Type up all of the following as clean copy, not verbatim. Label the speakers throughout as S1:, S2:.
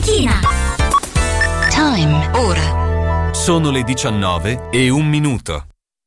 S1: Berichina.
S2: Time. Ora.
S3: Sono le 19:01.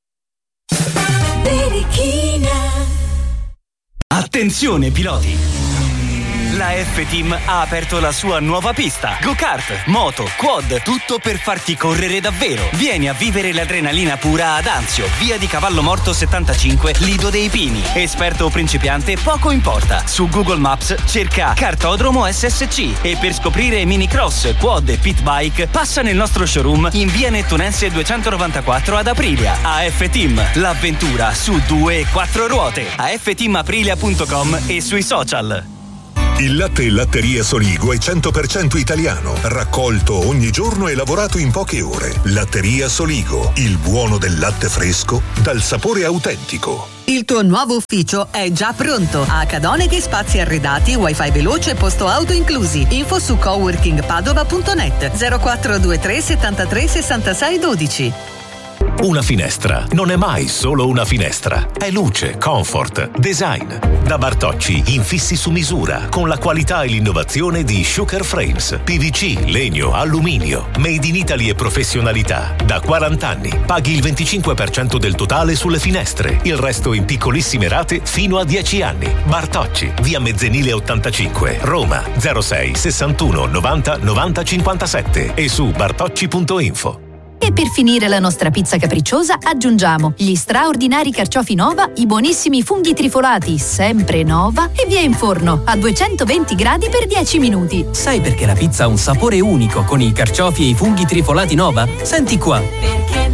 S1: Berichina.
S4: Attenzione piloti! La F-Team ha aperto la sua nuova pista. Go-kart, moto, quad, tutto per farti correre davvero. Vieni a vivere l'adrenalina pura ad Anzio, via di Cavallo Morto 75, Lido dei Pini. Esperto o principiante, poco importa. Su Google Maps cerca Kartodromo SSC e per scoprire minicross, quad e pit bike passa nel nostro showroom in via Nettunense 294 ad Aprilia. AF-Team, l'avventura su 2 e 4 ruote. AFteamaprilia.com e sui social.
S5: Il latte e Latteria Soligo è 100% italiano, raccolto ogni giorno e lavorato in poche ore. Latteria Soligo, il buono del latte fresco dal sapore autentico.
S6: Il tuo nuovo ufficio è già pronto. A Cadoneghe spazi arredati, wifi veloce e posto auto inclusi. Info su coworkingpadova.net 0423 73 66 12.
S7: Una finestra non è mai solo una finestra. È luce, comfort, design. Da Bartocci, infissi su misura, con la qualità e l'innovazione di Sugar Frames. PVC, legno, alluminio. Made in Italy e professionalità. Da 40 anni. Paghi il 25% del totale sulle finestre. Il resto in piccolissime rate fino a 10 anni. Bartocci, via Mezzenile 85, Roma. 06 61 90 90 57 e su bartocci.info.
S2: E per finire la nostra pizza capricciosa aggiungiamo gli straordinari carciofi Nova, i buonissimi funghi trifolati sempre Nova e via in forno a 220 gradi per 10 minuti.
S8: Sai perché la pizza ha un sapore unico con i carciofi e i funghi trifolati Nova? Senti qua.